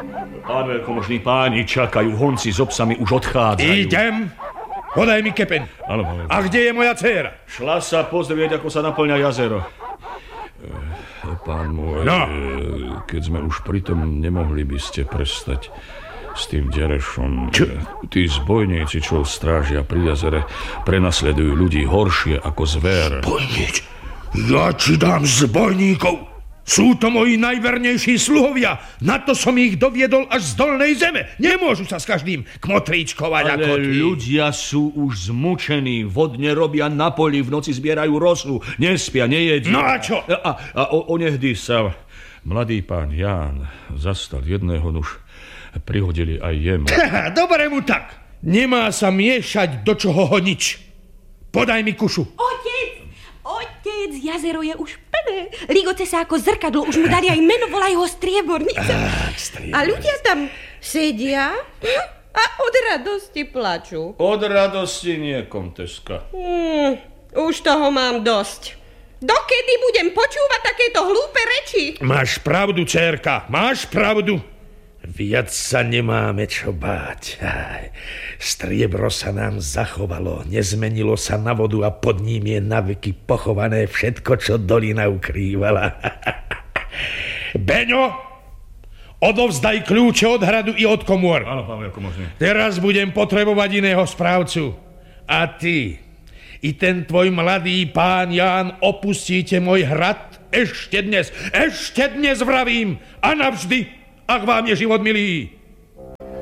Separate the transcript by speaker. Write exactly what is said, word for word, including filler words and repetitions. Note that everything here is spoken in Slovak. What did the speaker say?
Speaker 1: Pán veľkomožný, páni čakajú, honci s obsami už odchádzajú.
Speaker 2: Idem. Podaj mi kepeň.
Speaker 1: Áno, pán veľkomožný.
Speaker 2: A kde je moja dcéra?
Speaker 1: Šla sa pozrieť, ako sa naplňa jazero. Pán môj,
Speaker 2: no.
Speaker 1: Keď sme už pri tom, nemohli by ste prestať s tým derešom.
Speaker 2: Čo?
Speaker 1: Tí zbojníci, čo strážia pri jazere, prenasledujú ľudí horšie ako zver.
Speaker 2: Zbojníci? Ja ti dám zbojníkov. Sú to moji najvernejší sluhovia. Na to som ich doviedol až z dolnej zeme. Nemôžu sa s každým kmotríčkovať
Speaker 1: ale
Speaker 2: ako ty.
Speaker 1: ľudia sú už zmučení. Vodne robia na poli, v noci zbierajú rosu. Nespia, nejedia.
Speaker 2: No a čo?
Speaker 1: A, a o, onehdy sa mladý pán Ján zastal jedného, nuž prihodili aj jemu.
Speaker 2: Dobre mu tak. Nemá sa miešať do čoho ho nič. Podaj mi kušu.
Speaker 3: Otec, otec, jazero je už plné. Ligoce sa ako zrkadlo, už mu dali aj meno, volajú ho Striebornica.
Speaker 2: Ach, striebornica.
Speaker 3: A ľudia tam sedia a od radosti plačú.
Speaker 1: Od radosti nie, komteska.
Speaker 3: Hmm, už toho mám dosť. Dokedy budem počúvať takéto hlúpe reči?
Speaker 2: Máš pravdu, dcérka, máš pravdu. Viac sa nemáme čo báť. Aj, striebro sa nám zachovalo, nezmenilo sa na vodu a pod ním je naveky pochované všetko, čo dolina ukrývala. Beňo, odovzdaj kľúče od hradu i od komôr.
Speaker 1: Áno, pán veľkomožný.
Speaker 2: Teraz budem potrebovať iného správcu. A ty, i ten tvoj mladý pán Ján opustíte môj hrad ešte dnes. Ešte dnes vravím a navždy. Ak vám je život milý.